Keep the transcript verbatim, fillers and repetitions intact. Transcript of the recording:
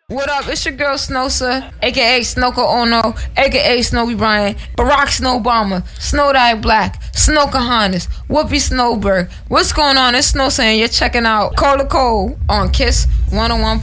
What up? It's your girl Snowsa, aka Snooker Ono, aka Snowy Bryan, Barack Snow Obama, Snow Diet Black, Snow Kahanis, Whoopi Snowberg. What's going on? It's Snowsa, and you're checking out Cola Cole on Kiss one oh one.